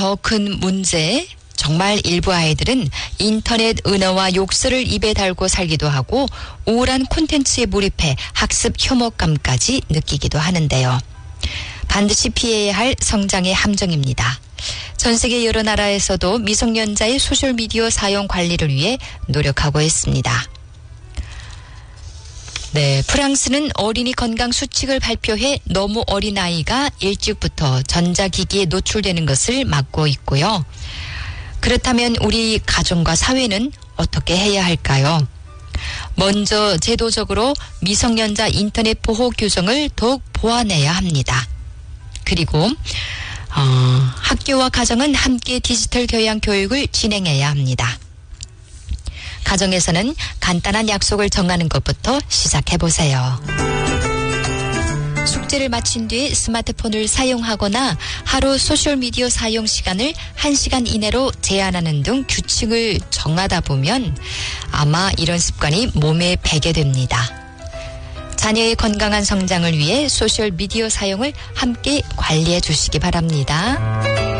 더 큰 문제. 정말 일부 아이들은 인터넷 은어와 욕설을 입에 달고 살기도 하고 우울한 콘텐츠에 몰입해 학습 혐오감까지 느끼기도 하는데요. 반드시 피해야 할 성장의 함정입니다. 전 세계 여러 나라에서도 미성년자의 소셜미디어 사용 관리를 위해 노력하고 있습니다. 네, 프랑스는 어린이 건강 수칙을 발표해 너무 어린 아이가 일찍부터 전자기기에 노출되는 것을 막고 있고요. 그렇다면 우리 가정과 사회는 어떻게 해야 할까요? 먼저 제도적으로 미성년자 인터넷 보호 규정을 더욱 보완해야 합니다. 그리고 학교와 가정은 함께 디지털 교양 교육을 진행해야 합니다. 가정에서는 간단한 약속을 정하는 것부터 시작해보세요. 숙제를 마친 뒤 스마트폰을 사용하거나 하루 소셜미디어 사용 시간을 1시간 이내로 제한하는 등 규칙을 정하다 보면 아마 이런 습관이 몸에 배게 됩니다. 자녀의 건강한 성장을 위해 소셜미디어 사용을 함께 관리해 주시기 바랍니다.